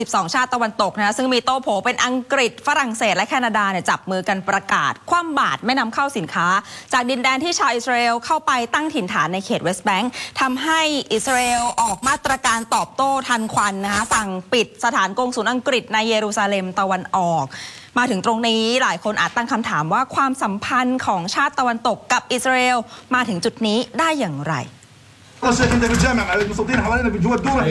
12 ชาติตะวันตกนะซึ่งมีโต้โผเป็นอังกฤษฝรั่งเศสและแคนาดาเนี่ยจับมือกันประกาศคว่ำบาตรไม่นำเข้าสินค้าจากดินแดนที่ชาวอิสราเอลเข้าไปตั้งถิ่นฐานในเขตเวสต์แบงก์ทำให้อิสราเอลออกมาตรการตอบโต้ทันควันนะคะสั่งปิดสถานกงสุลอังกฤษในเยรูซาเล็มตะวันออกมาถึงตรงนี้หลายคนอาจตั้งคำถามว่าความสัมพันธ์ของชาติตะวันตกกับอิสราเอลมาถึงจุดนี้ได้อย่างไร شايف انت بالجامع المصوتين حوالينا جوا الدوره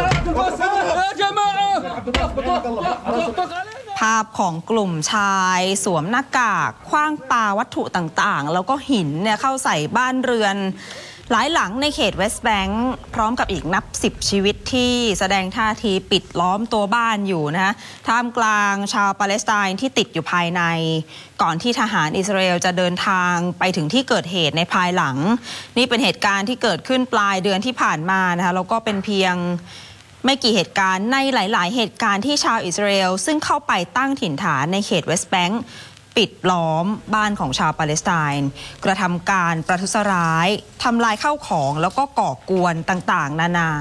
ภาพของกลุ่มชายสวมหน้ากากคว้างปาวัตถุต่างๆแล้วก็หินเนี่ยเข้าใส่บ้านเรือนหลายหลังในเขตเวสต์แบงก์พร้อมกับอีกนับ10ชีวิตที่แสดงท่าทีปิดล้อมตัวบ้านอยู่นะท่ามกลางชาวปาเลสไตน์ที่ติดอยู่ภายในก่อนที่ทหารอิสราเอลจะเดินทางไปถึงที่เกิดเหตุในภายหลังนี่เป็นเหตุการณ์ที่เกิดขึ้นปลายเดือนที่ผ่านมานะคะแล้วก็เป็นเพียงไม่กี่เหตุการณ์ในหลายๆเหตุการณ์ที่ชาวอิสราเอลซึ่งเข้าไปตั้งถิ่นฐานในเขตเวสต์แบงก์ปิดล้อมบ้านของชาวปาเลสไตน์กระทำการประทุษร้ายทำลายข้าวของแล้วก็ก่อกวนต่างๆนานา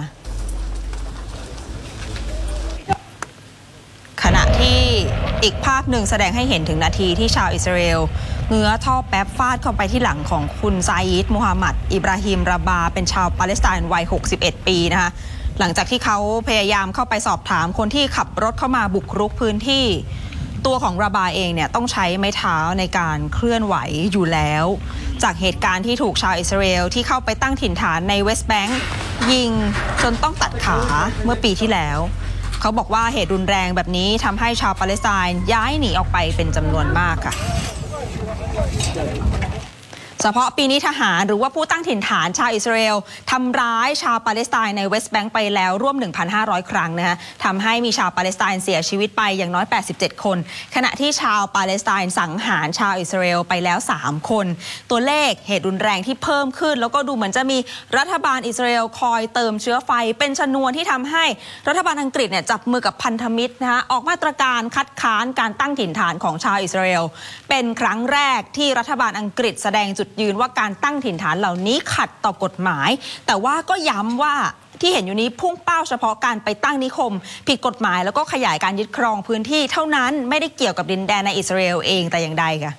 ขณะที่อีกภาพหนึ่งแสดงให้เห็นถึงนาทีที่ชาวอิสราเอลเงื้อท่อแป๊บฟาดเข้าไปที่หลังของคุณซายิดมูฮัมหมัดอิบราฮิมราบาเป็นชาวปาเลสไตน์วัย61ปีนะคะหลังจากที่เขาพยายามเข้าไปสอบถามคนที่ขับรถเข้ามาบุกรุกพื้นที่ตัวของราบาเองเนี่ยต้องใช้ไม้เท้าในการเคลื่อนไหวอยู่แล้วจากเหตุการณ์ที่ถูกชาวอิสราเอลที่เข้าไปตั้งถิ่นฐานในเวสต์แบงก์ยิงจนต้องตัดขาเมื่อปีที่แล้วเขาบอกว่าเหตุรุนแรงแบบนี้ทำให้ชาวปาเลสไตน์ย้ายหนีออกไปเป็นจำนวนมากค่ะเฉพาะปีนี้ทหารหรือว่าผู้ตั้งถิ่นฐานชาวอิสราเอลทำร้ายชาวปาเลสไตน์ในเวสต์แบงก์ไปแล้วร่วม 1,500 ครั้งนะคะทำให้มีชาวปาเลสไตน์เสียชีวิตไปอย่างน้อย87คนขณะที่ชาวปาเลสไตน์สังหารชาวอิสราเอลไปแล้ว3คนตัวเลขเหตุรุนแรงที่เพิ่มขึ้นแล้วก็ดูเหมือนจะมีรัฐบาลอิสราเอลคอยเติมเชื้อไฟเป็นชนวนที่ทำให้รัฐบาลอังกฤษเนี่ยจับมือกับพันธมิตรนะคะออกมาตรการคัดค้านการตั้งถิ่นฐานของชาวอิสราเอลเป็นครั้งแรกที่รัฐบาลอังกฤษแสดงจุดยืนว่าการตั้งถิ่นฐานเหล่านี้ขัดต่อกฎหมายแต่ว่าก็ย้ำว่าที่เห็นอยู่นี้พุ่งเป้าเฉพาะการไปตั้งนิคมผิดกฎหมายแล้วก็ขยายการยึดครองพื้นที่เท่านั้นไม่ได้เกี่ยวกับดินแดนในอิสราเอลเองแต่อย่างใดค่ะ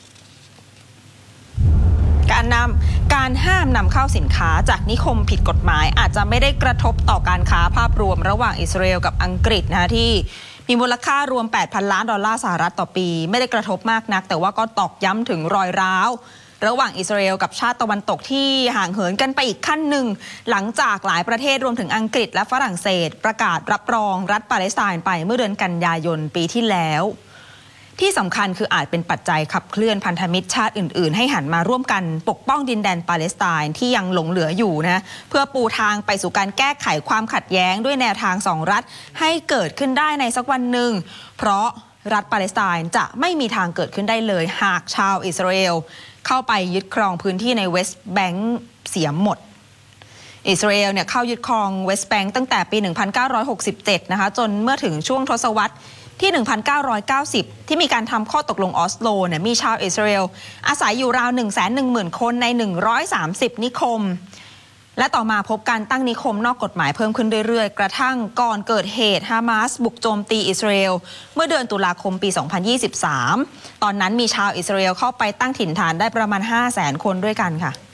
การห้ามนำเข้าสินค้าจากนิคมผิดกฎหมายอาจจะไม่ได้กระทบต่อการค้าภาพรวมระหว่างอิสราเอลกับอังกฤษนะคะที่มีมูลค่ารวม 8,000 ล้านดอลลาร์สหรัฐต่อปีไม่ได้กระทบมากนักแต่ว่าก็ตอกย้ำถึงรอยร้าวระหว่างอิสราเอลกับชาติตะวันตกที่ห่างเหินกันไปอีกขั้นหนึ่งหลังจากหลายประเทศรวมถึงอังกฤษและฝรั่งเศสประกาศรับรองรัฐปาเลสไตน์ไปเมื่อเดือนกันยายนปีที่แล้วที่สำคัญคืออาจเป็นปัจจัยขับเคลื่อนพันธมิตรชาติอื่นๆให้หันมาร่วมกันปกป้องดินแดนปาเลสไตน์ที่ยังหลงเหลืออยู่นะเพื่อปูทางไปสู่การแก้ไขความขัดแย้งด้วยแนวทาง2รัฐให้เกิดขึ้นได้ในสักวันหนึ่งเพราะรัฐปาเลสไตน์จะไม่มีทางเกิดขึ้นได้เลยหากชาวอิสราเอลเข้าไปยึดครองพื้นที่ในเวสต์แบงก์เสียหมดอิสราเอลเนี่ยเข้ายึดครองเวสต์แบงก์ตั้งแต่ปี 1967 นะคะจนเมื่อถึงช่วงทศวรรษที่ 1990 ที่มีการทำข้อตกลงออสโลเนี่ยมีชาวอิสราเอลอาศัยอยู่ราว 110,000 คนใน 130 นิคมและต่อมาพบการตั้งนิคมนอกกฎหมายเพิ่มขึ้นเรื่อยๆกระทั่งก่อนเกิดเหตุฮามาสบุกโจมตีอิสราเอลเมื่อเดือนตุลาคมปี 2023 ตอนนั้นมีชาวอิสราเอลเข้าไปตั้งถิ่นฐานได้ประมาณ 500,000 คนด้วยกันค่ะ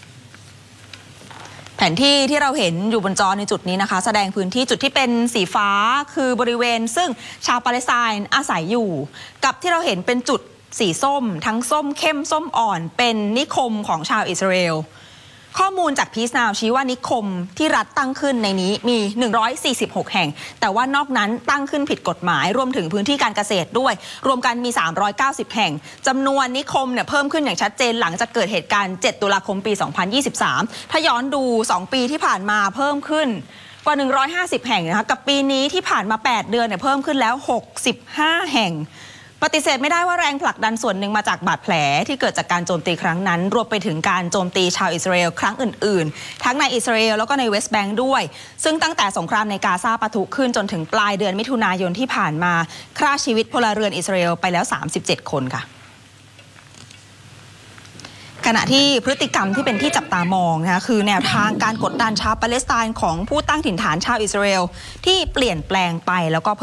แผนที่ที่เราเห็นอยู่บนจอในจุดนี้นะคะแสดงพื้นที่จุดที่เป็นสีฟ้าคือบริเวณซึ่งชาวปาเลสไตน์อาศัยอยู่กับที่เราเห็นเป็นจุดสีส้มทั้งส้มเข้มส้มอ่อนเป็นนิคมของชาวอิสราเอลข้อมูลจากพีซนาวชี้ว่านิคมที่รัฐตั้งขึ้นในนี้มี146แห่งแต่ว่านอกนั้นตั้งขึ้นผิดกฎหมายรวมถึงพื้นที่การเกษตรด้วยรวมกันมี390แห่งจำนวนนิคมเนี่ยเพิ่มขึ้นอย่างชัดเจนหลังจากเกิดเหตุการณ์7ตุลาคมปี 2023ถ้าย้อนดู2ปีที่ผ่านมาเพิ่มขึ้นกว่า150แห่งนะคะกับปีนี้ที่ผ่านมา8เดือนเนี่ยเพิ่มขึ้นแล้ว65แห่งปฏิเสธไม่ได้ว่าแรงผลักดันส่วนหนึ่งมาจากบาดแผลที่เกิดจากการโจมตีครั้งนั้นรวมไปถึงการโจมตีชาวอิสราเอลครั้งอื่นๆทั้งในอิสราเอลแล้วก็ในเวสต์แบงก์ด้วยซึ่งตั้งแต่สงครามในกาซาปะทุขึ้นจนถึงปลายเดือนมิถุนายนที่ผ่านมาฆ่าชีวิตพลเรือนอิสราเอลไปแล้ว37คนค่ะขณะที่พฤติกรรมที่เป็นที่จับตามองนะคะคือแนวทางการกดดันชาวปาเลสไตน์ของผู้ตั้งถิ่นฐานชาวอิสราเอลที่เปลี่ยนแปลงไปแล้วก็